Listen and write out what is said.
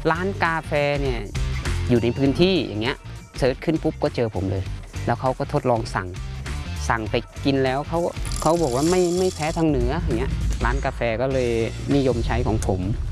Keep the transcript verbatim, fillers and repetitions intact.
ร้านกาแฟเนี่ยอยู่ในพื้นที่อย่างเงี้ยเซิร์ชขึ้นปุ๊บก็เจอผมเลยแล้วเขาก็ทดลองสั่งสั่งไปกินแล้วเขาเขาบอกว่าไม่ไม่แพ้ทางเหนืออย่างเงี้ยร้านกาแฟก็เลยนิยมใช้ของผม